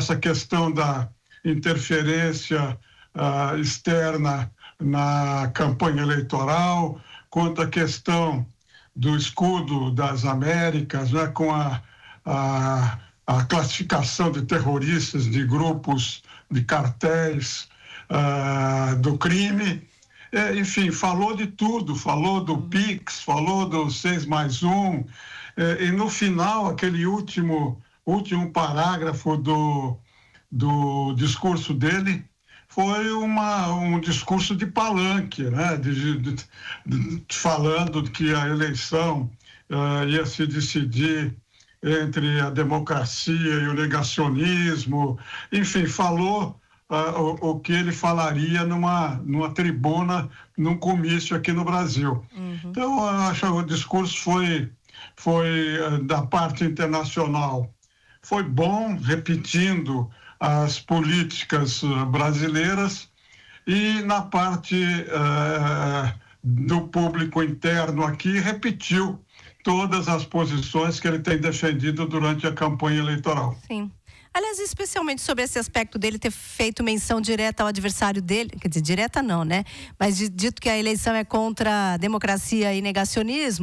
essa questão da interferência externa na campanha eleitoral, quanto a questão do escudo das Américas, né, com a classificação de terroristas de grupos, de cartéis do crime. Enfim, falou de tudo, falou do PIX, falou do 6+1, e no final, aquele último parágrafo do discurso dele foi um discurso de palanque, né? Falando que a eleição ia se decidir entre a democracia e o negacionismo. Enfim, falou o que ele falaria numa tribuna, num comício aqui no Brasil. Então, eu acho que o discurso foi da parte internacional, foi bom, repetindo as políticas brasileiras, e na parte do público interno aqui, repetiu todas as posições que ele tem defendido durante a campanha eleitoral. Sim. Aliás, especialmente sobre esse aspecto dele ter feito menção direta ao adversário dele, quer dizer, direta não, né? Mas dito que a eleição é contra a democracia e negacionismo,